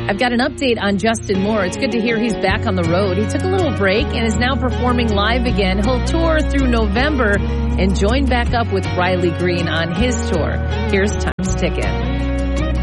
I've got an update on Justin Moore. It's good to hear he's back on the road. He took a little break and is now performing live again. He'll tour through November and join back up with Riley Green on his tour. Here's Tom's Ticket.